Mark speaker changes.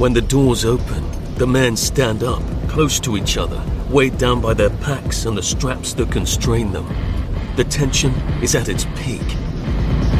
Speaker 1: When the doors open, the men stand up, close to each other, weighed down by their packs and the straps that constrain them. The tension is at its peak